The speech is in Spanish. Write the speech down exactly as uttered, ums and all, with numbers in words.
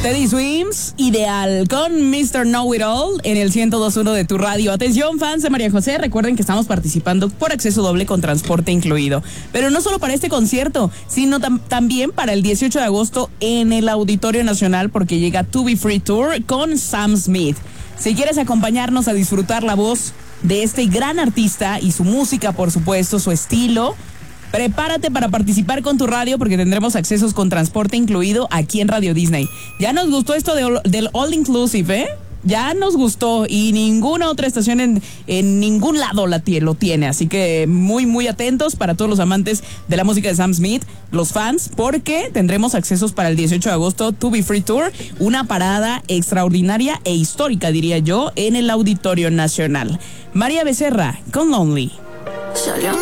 Teddy Swims, Ideal, con mister Know It All en el ciento dos punto uno de tu radio. Atención, fans de María José, recuerden que estamos participando por acceso doble con transporte incluido. Pero no solo para este concierto, sino tam- también para el dieciocho de agosto en el Auditorio Nacional, porque llega To Be Free Tour con Sam Smith. Si quieres acompañarnos a disfrutar la voz de este gran artista y su música, por supuesto, su estilo, prepárate para participar con tu radio porque tendremos accesos con transporte incluido aquí en Radio Disney. Ya nos gustó esto de, del All Inclusive, ¿eh? Ya nos gustó y ninguna otra estación en, en ningún lado la tie, lo tiene. Así que muy, muy atentos para todos los amantes de la música de Sam Smith, los fans, porque tendremos accesos para el dieciocho de agosto, To Be Free Tour, una parada extraordinaria e histórica, diría yo, en el Auditorio Nacional. María Becerra, con Lonely.